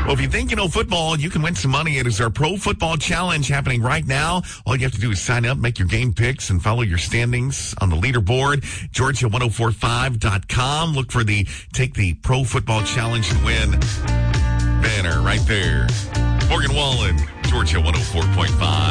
Well, if you think you know football, you can win some money. It is our Pro Football Challenge happening right now. All you have to do is sign up, make your game picks, and follow your standings on the leaderboard. Georgia1045.com. Look for Take the Pro Football Challenge and Win banner right there. Morgan Wallen, Georgia 104.5.